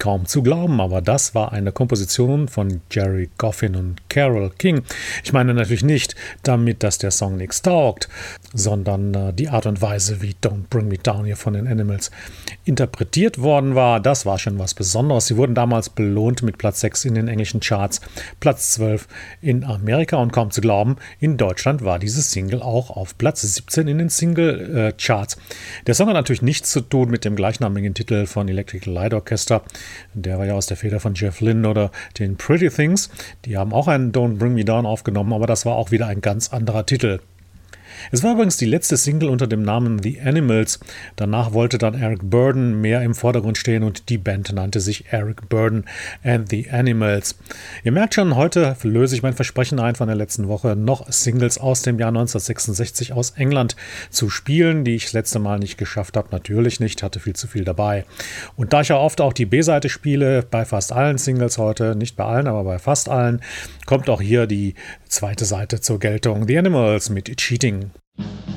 kaum zu glauben, aber das war eine Komposition von Jerry Goffin und Carole King. Ich meine natürlich nicht damit, dass der Song nichts taugt, sondern die Art und Weise, wie Don't Bring Me Down hier von den Animals interpretiert worden war, das war schon was Besonderes. Sie wurden damals belohnt mit Platz 6 in den englischen Charts, Platz 12 in Amerika und kaum zu glauben, in Deutschland war diese Single auch auf Platz 17 in den Single-Charts. Der Song hat natürlich nichts zu tun mit dem gleichnamigen Titel von Electric Light Orchestra. Der war ja aus der Feder von Jeff Lynne oder den Pretty Things. Die haben auch einen Don't Bring Me Down aufgenommen, aber das war auch wieder ein ganz anderer Titel. Es war übrigens die letzte Single unter dem Namen The Animals. Danach wollte dann Eric Burdon mehr im Vordergrund stehen und die Band nannte sich Eric Burdon and the Animals. Ihr merkt schon, heute löse ich mein Versprechen ein von der letzten Woche, noch Singles aus dem Jahr 1966 aus England zu spielen, die ich das letzte Mal nicht geschafft habe. Natürlich nicht, hatte viel zu viel dabei. Und da ich ja oft auch die B-Seite spiele, bei fast allen Singles heute, nicht bei allen, aber bei fast allen, kommt auch hier die zweite Seite zur Geltung. The Animals mit Cheating.